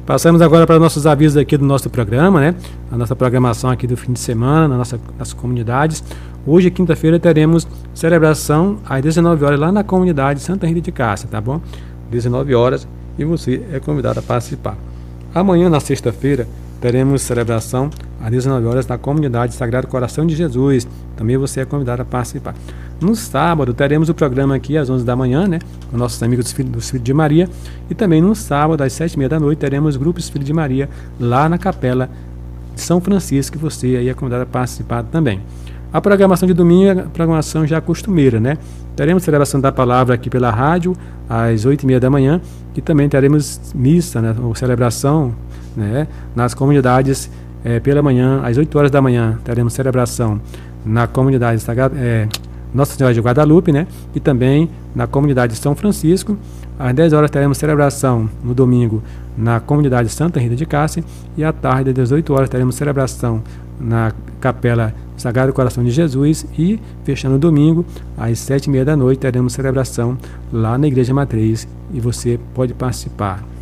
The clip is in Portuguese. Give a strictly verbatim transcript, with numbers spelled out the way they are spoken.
Passamos agora para nossos avisos aqui do nosso programa, né? A nossa programação aqui do fim de semana, na nossa, nas comunidades. Hoje, quinta-feira, teremos celebração às dezenove horas lá na comunidade Santa Rita de Cássia, tá bom? dezenove horas, e você é convidado a participar. Amanhã, na sexta-feira, teremos celebração às dezenove horas na comunidade Sagrado Coração de Jesus. Também você é convidado a participar. No sábado, teremos o programa aqui às onze da manhã, né? Com nossos amigos dos Filhos, dos Filhos de Maria. E também no sábado, às sete e meia da noite, teremos grupos Filhos de Maria lá na Capela de São Francisco, que você aí é convidado a participar também. A programação de domingo é a programação já costumeira, né? Teremos celebração da palavra aqui pela rádio às oito e meia da manhã. E também teremos missa, né? Ou celebração, né? Nas comunidades é, pela manhã, às oito horas da manhã, teremos celebração na comunidade é, Nossa Senhora de Guadalupe, né? E também na comunidade de São Francisco. Às dez horas teremos celebração no domingo na comunidade Santa Rita de Cássia. E à tarde, às dezoito horas, teremos celebração na Capela Sagrado Coração de Jesus. E fechando o domingo, às sete e meia da noite, teremos celebração lá na Igreja Matriz. E você pode participar.